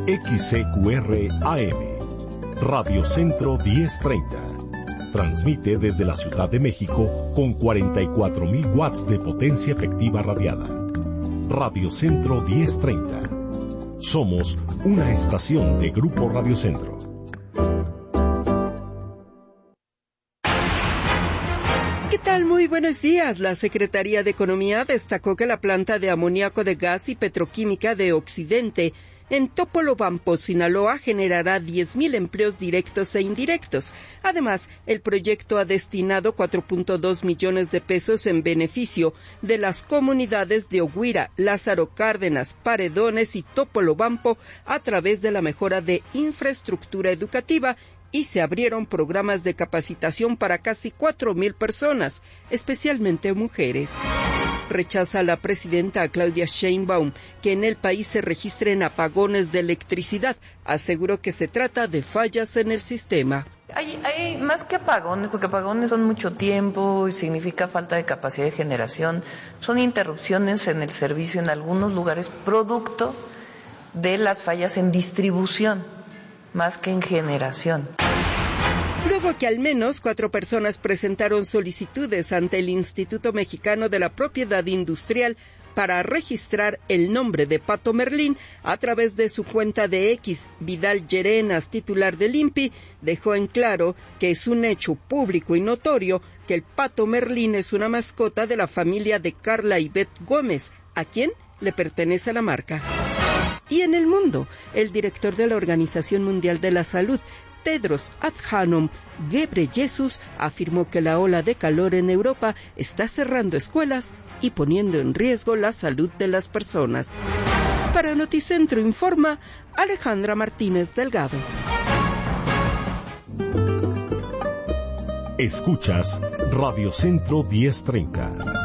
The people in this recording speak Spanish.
XCQR AM, Radio Centro 1030. Transmite desde la Ciudad de México con 44,000 watts de potencia efectiva radiada. Radio Centro 1030. Somos una estación de Grupo Radio Centro. ¿Qué tal? Muy buenos días. La Secretaría de Economía destacó que la planta de amoníaco de gas y petroquímica de Occidente en Topolobampo, Sinaloa, generará 10,000 empleos directos e indirectos. Además, el proyecto ha destinado 4.2 millones de pesos en beneficio de las comunidades de Oguira, Lázaro Cárdenas, Paredones y Topolobampo a través de la mejora de infraestructura educativa, y se abrieron programas de capacitación para casi 4,000 personas, especialmente mujeres. Rechaza la presidenta Claudia Sheinbaum que en el país se registren apagones de electricidad. Aseguró que se trata de fallas en el sistema. Hay más que apagones, porque apagones son mucho tiempo y significa falta de capacidad de generación. Son interrupciones en el servicio en algunos lugares, producto de las fallas en distribución, más que en generación. Luego que al menos 4 personas presentaron solicitudes ante el Instituto Mexicano de la Propiedad Industrial para registrar el nombre de Pato Merlín a través de su cuenta de X, Vidal Llerenas, titular del INPI, dejó en claro que es un hecho público y notorio que el Pato Merlín es una mascota de la familia de Carla Ivette Gómez, a quien le pertenece la marca. Y en el mundo, el director de la Organización Mundial de la Salud, Tedros Adhanom Ghebreyesus, afirmó que la ola de calor en Europa está cerrando escuelas y poniendo en riesgo la salud de las personas. Para Noticentro informa Alejandra Martínez Delgado. Escuchas Radio Centro 1030.